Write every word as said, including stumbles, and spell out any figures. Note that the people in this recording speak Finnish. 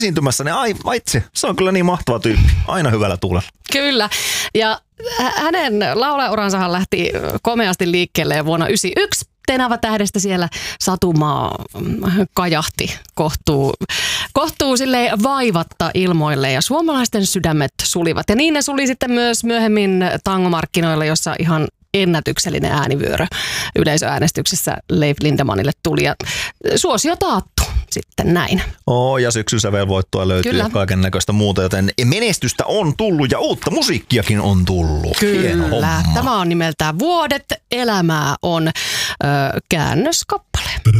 esiintymässä, niin ai, vaitsi, se on kyllä niin mahtava tyyppi. Aina hyvällä tuulella. Kyllä. Ja hänen laulajauransahan lähti komeasti liikkeelle vuonna yhdeksänkymmentäyksi. Tenava-tähdestä siellä Satumaa kajahti kohtuu, kohtuu silleen vaivatta ilmoille ja suomalaisten sydämet sulivat. Ja niin ne suli sitten myös myöhemmin tangomarkkinoilla, jossa ihan ennätyksellinen äänivyörö yleisöäänestyksessä Leif Lindemannille tuli ja suosio taattu sitten näin. Oo, ja syksysävelvoittoa löytyy Kyllä. ja kaiken näköistä muuta, joten menestystä on tullut ja uutta musiikkiakin on tullut. Kyllä, tämä on nimeltään Vuodet elämää on ö, käännöskappale.